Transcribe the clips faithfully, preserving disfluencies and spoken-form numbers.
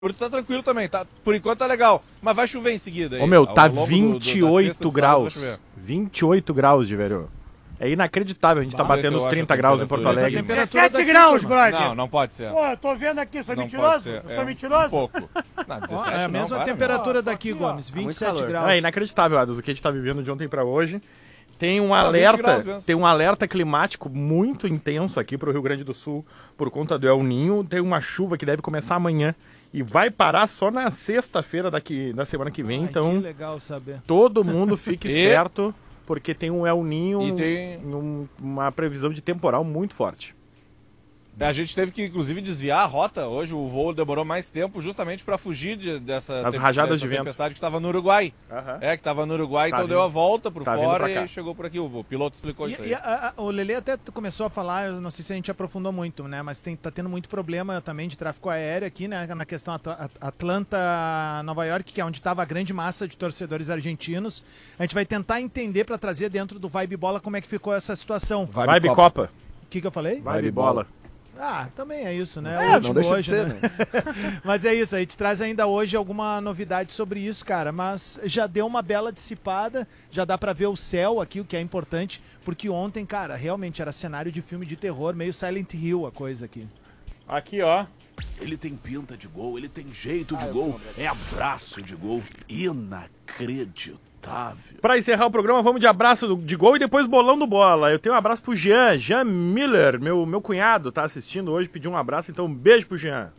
Tá tranquilo também, tá, por enquanto tá legal, mas vai chover em seguida. Aí, Ô meu, tá ao longo vinte e oito do, do, graus, vinte e oito graus de velho. É inacreditável, a gente bah, tá batendo os trinta graus em Porto Alegre. dezessete graus, brother. Não, não pode ser. Pô, eu tô vendo aqui, sou não mentiroso? Eu sou é mentiroso? Um pouco. Não, dezessete, é a não, mesma para, temperatura não. daqui, Gomes, vinte e sete graus. É inacreditável, Adas, o que a gente tá vivendo de ontem pra hoje. Tem um alerta, tem um alerta climático muito intenso aqui pro Rio Grande do Sul por conta do El Ninho. Tem uma chuva que deve começar amanhã e vai parar só na sexta-feira daqui da semana que vem. Ai, então, que legal saber. Todo mundo fique esperto porque tem um El Ninho e tem um, uma previsão de temporal muito forte. A gente teve que, inclusive, desviar a rota. Hoje o voo demorou mais tempo justamente para fugir de, dessa As rajadas dessa de tempestade vento. Que estava no Uruguai. Uhum. É, que estava no Uruguai, tá então vindo. Deu a volta por tá fora e chegou por aqui. O, o piloto explicou e, isso aí. E a, a, o Lelê até começou a falar, eu não sei se a gente aprofundou muito, né? Mas tem, tá tendo muito problema também de tráfego aéreo aqui, né? Na questão Atlanta, Nova York, que é onde estava a grande massa de torcedores argentinos. A gente vai tentar entender para trazer dentro do Vibe Bola como é que ficou essa situação. Vibe, Vibe Copa. Copa. O que, que eu falei? Vibe, Vibe Bola. Ah, também é isso, né? É, o último não deixa hoje, de ser, né? né? Mas é isso, a gente traz ainda hoje alguma novidade sobre isso, cara. Mas já deu uma bela dissipada, já dá pra ver o céu aqui, o que é importante, porque ontem, cara, realmente era cenário de filme de terror, meio Silent Hill a coisa aqui. Aqui, ó. Ele tem pinta de gol, ele tem jeito de ah, gol, é abraço de gol, inacreditável. Pra encerrar o programa, vamos de abraço de gol e depois bolão do bola. Eu tenho um abraço pro Jean, Jean Miller, meu, meu cunhado, tá assistindo hoje, pediu um abraço, então um beijo pro Jean.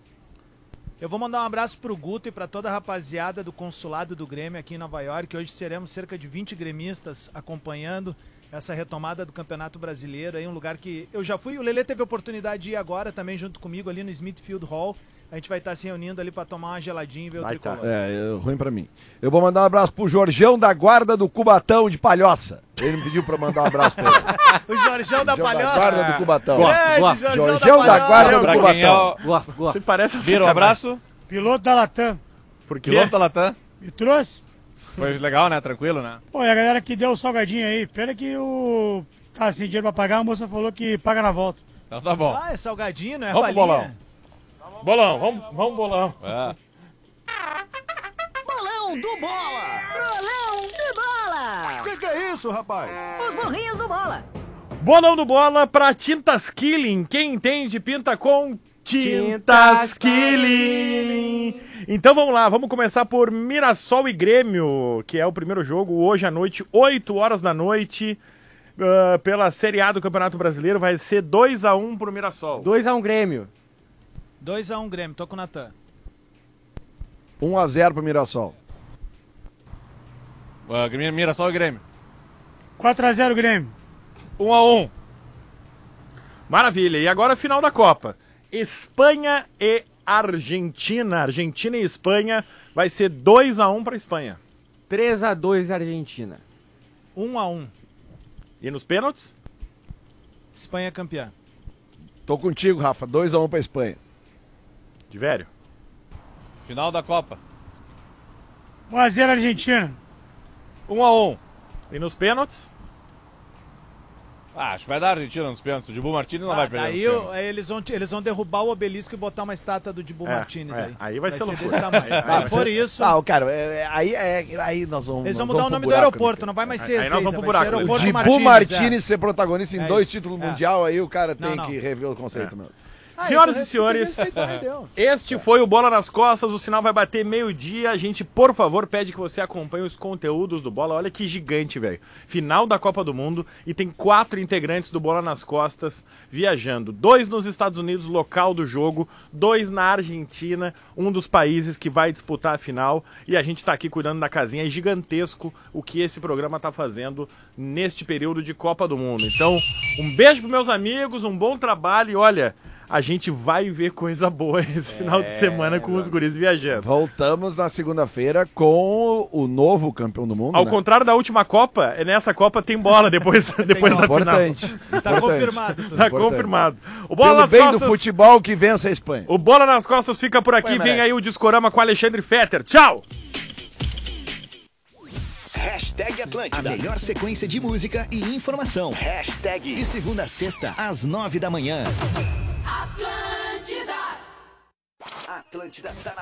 Eu vou mandar um abraço pro Guto e pra toda a rapaziada do consulado do Grêmio aqui em Nova York. Hoje seremos cerca de vinte gremistas acompanhando essa retomada do Campeonato Brasileiro, aí um lugar que eu já fui, o Lelê teve a oportunidade de ir agora também junto comigo ali no Smithfield Hall. A gente vai estar se reunindo ali para tomar uma geladinha e ver o vai tricolor. Tá. É, é, ruim pra mim. Eu vou mandar um abraço pro Jorjão da Guarda do Cubatão de Palhoça. Ele me pediu pra mandar um abraço pra ele. O Jorjão da Palhoça. Da Guarda do Cubatão. Gosto, é, gosto. Jorjão, Jorjão da, da Guarda do Cubatão. É... Gosto, gosto. Você parece assim. Vira um abraço. Piloto da Latam. Por quê? Piloto da Latam. Me trouxe. Foi legal, né? Tranquilo, né? Pô, e a galera que deu o salgadinho aí. Pena que o... tá sem dinheiro pra pagar, a moça falou que paga na volta. Então tá bom. Ah, é salgadinho, não é vamos balinha? Bolão. Bolão, vamos, vamos bolão. É. Bolão do Bola! Bolão do Bola! O que, que é isso, rapaz? Os burrinhos do Bola! Bolão do Bola pra Tintas Killing. Quem entende, pinta com Tintas Killing. Então vamos lá, vamos começar por Mirassol e Grêmio, que é o primeiro jogo hoje à noite, oito horas da noite, uh, pela Série A do Campeonato Brasileiro. Vai ser dois a um pro Mirassol. dois a um Grêmio. dois a um Grêmio, tô com o Natan. um a zero pro Mirassol. Uh, Mirassol e Grêmio. quatro a zero Grêmio. um a um. Maravilha, e agora final da Copa. Espanha e Argentina. Argentina e Espanha vai ser dois a um pra Espanha. três a dois Argentina. um a um. E nos pênaltis? Espanha campeã. Tô contigo, Rafa. dois a um pra Espanha. De velho. Final da Copa. um a zero Argentina. um a um. E nos pênaltis? Ah, acho que vai dar a Argentina nos pênaltis. O Dibu Martínez não ah, vai perder. Aí eu, eles, vão, eles vão derrubar o obelisco e botar uma estátua do Dibu é, Martínez é, aí. Aí vai, vai ser, ser loucura. desse tamanho. É, Se for isso... Ah, cara, é, é, aí, é, aí nós vamos... Eles vão nós mudar vamos o nome do buraco, aeroporto, né? não vai mais ser aí nós vamos pro vai buraco. ser O aeroporto Dibu Martínez, Martínez é. ser protagonista em é dois isso. títulos é. mundial, aí o cara tem não, não. que rever o conceito é. mesmo. Ah, Senhoras então, e senhores, respeito, este foi o Bola nas Costas, o sinal vai bater meio-dia, a gente, por favor, pede que você acompanhe os conteúdos do Bola, olha que gigante, velho. Final da Copa do Mundo e tem quatro integrantes do Bola nas Costas viajando, dois nos Estados Unidos, local do jogo, dois na Argentina, um dos países que vai disputar a final, e a gente tá aqui cuidando da casinha, é gigantesco o que esse programa tá fazendo neste período de Copa do Mundo. Então, um beijo pros meus amigos, um bom trabalho e olha... A gente vai ver coisa boa esse é, final de semana com os guris viajando. Voltamos na segunda-feira com o novo campeão do mundo, Ao né? contrário da última Copa, nessa Copa tem bola depois, depois da Importante. final. Tá confirmado. Tudo. Tá Importante. confirmado. O Bola Pelo nas bem costas, do futebol que vence a Espanha. O Bola nas Costas fica por aqui. Ué, vem aí o Discorama com Alexandre Fetter. Tchau! Hashtag Atlântida. A melhor sequência de música e informação. Hashtag de segunda a sexta, às nove da manhã. Atlântida! Atlântida tá na